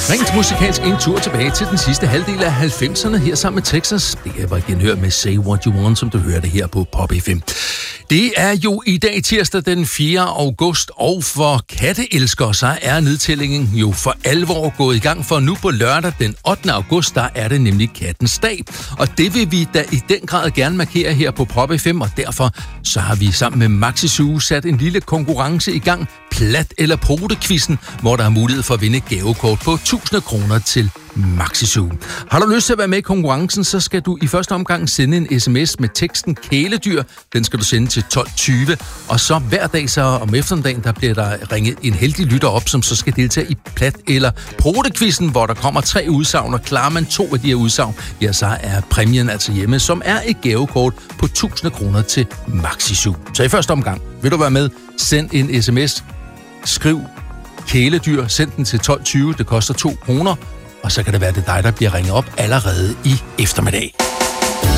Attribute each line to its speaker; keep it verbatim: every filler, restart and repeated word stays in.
Speaker 1: Rent musikalsk en tur tilbage til den sidste halvdel af halvfemserne her sammen med Texas. Det her var genhør med Say What You Want, som du hørte her på Pop F M. Det er jo i dag tirsdag den fjerde august, og for katteelskere så er nedtællingen jo for alvor gået i gang, for nu på lørdag den ottende august, der er det nemlig kattens dag. Og det vil vi da i den grad gerne markere her på Pop F M, og derfor så har vi sammen med Maxi Zoo sat en lille konkurrence i gang, Plat eller Prote-quizzen, hvor der er mulighed for at vinde gavekort på tusind kroner til Maxi Zoo. Har du lyst til at være med i konkurrencen, så skal du i første omgang sende en sms med teksten kæledyr. Den skal du sende til tolv tyve, og så hver dag så om eftermiddagen, der bliver der ringet en heldig lytter op, som så skal deltage i Plat eller Prote-quizzen, hvor der kommer tre udsagn, og klarer man to af de her udsagn, ja, så er præmien altså hjemme, som er et gavekort på tusind kroner til Maxi Zoo. Så i første omgang, vil du være med, send en sms, skriv kæledyr, send den til tolv tyve, det koster to kroner, og så kan det være, det dig, der bliver ringet op allerede i eftermiddag.